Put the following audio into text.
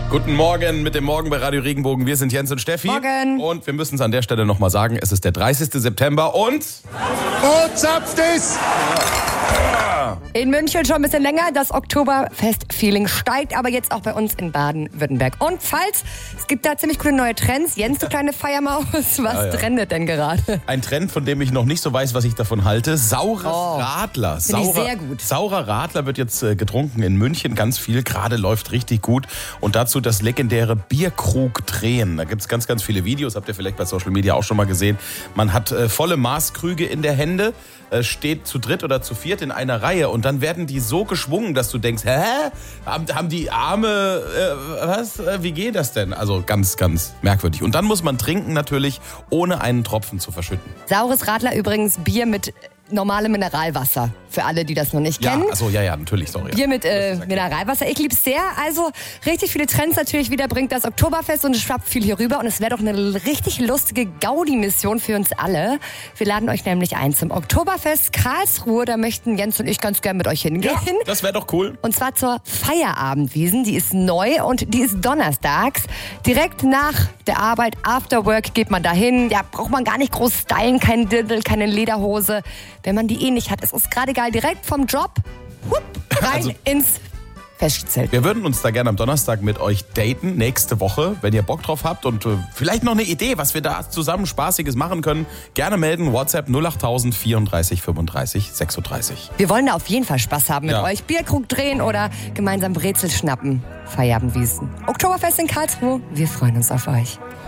Guten Morgen mit dem Morgen bei Radio Regenbogen. Wir sind Jens und Steffi. Morgen. Und wir müssen es an der Stelle nochmal sagen, es ist der 30. September und zapft es! In München schon ein bisschen länger. Das Oktoberfest-Feeling steigt, aber jetzt auch bei uns in Baden-Württemberg. Und es gibt da ziemlich coole neue Trends. Jens, du kleine Feiermaus, was trendet denn gerade? ein Trend, von dem ich noch nicht so weiß, was ich davon halte. Saures Radler. Finde ich sehr gut. Saurer Radler wird jetzt getrunken in München. Ganz viel, gerade läuft richtig gut. Und dazu das legendäre Bierkrug drehen. Da gibt es ganz, ganz viele Videos. Habt ihr vielleicht bei Social Media auch schon mal gesehen. Man hat volle Maßkrüge in der Hände, steht zu dritt oder zu viert in einer Reihe und dann werden die so geschwungen, dass du denkst, hä? Haben die Arme, was? Wie geht das denn? Also ganz, ganz merkwürdig. Und dann muss man trinken natürlich, ohne einen Tropfen zu verschütten. Saures Radler übrigens Bier mit normalem Mineralwasser. Für alle, die das noch nicht kennen. Ja, natürlich, sorry. Bier mit Mineralwasser. Ich lieb's sehr. Also richtig viele Trends natürlich wieder bringt das Oktoberfest und es schwappt viel hier rüber. Und es wäre doch eine richtig lustige Gaudi-Mission für uns alle. Wir laden euch nämlich ein zum Oktoberfest Karlsruhe. Da möchten Jens und ich ganz gern mit euch hingehen. Ja, das wäre doch cool. Und zwar zur Feierabendwiesen. Die ist neu und die ist donnerstags. Direkt nach der Arbeit, After Work, geht man dahin. Ja, braucht man gar nicht groß stylen, kein Dirndl, keine Lederhose. Wenn man die nicht hat, es ist gerade geil, direkt vom Job rein ins Festzelt. Wir würden uns da gerne am Donnerstag mit euch daten, nächste Woche, wenn ihr Bock drauf habt und vielleicht noch eine Idee, was wir da zusammen Spaßiges machen können. Gerne melden, WhatsApp 08000 34 35 36. Wir wollen da auf jeden Fall Spaß haben mit euch. Bierkrug drehen oder gemeinsam Brezel schnappen. Feierabendwiesen. Oktoberfest in Karlsruhe, wir freuen uns auf euch.